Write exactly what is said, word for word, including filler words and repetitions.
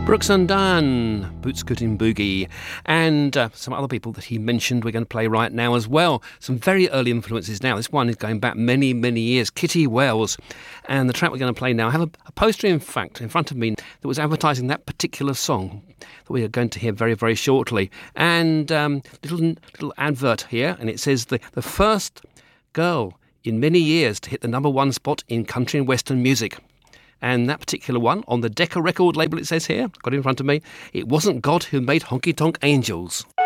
Brooks and Dunn, Boot Scooting Boogie, and uh, some other people that he mentioned we're going to play right now as well. Some very early influences now. This one is going back many, many years. Kitty Wells. And the track we're going to play now, I have a, a poster, in fact, in front of me that was advertising that particular song that we are going to hear very, very shortly. And um, little little advert here, and it says the, the first girl in many years to hit the number one spot in country and western music. And that particular one, on the Decca record label, it says here, got it in front of me, it wasn't God who made Honky Tonk Angels.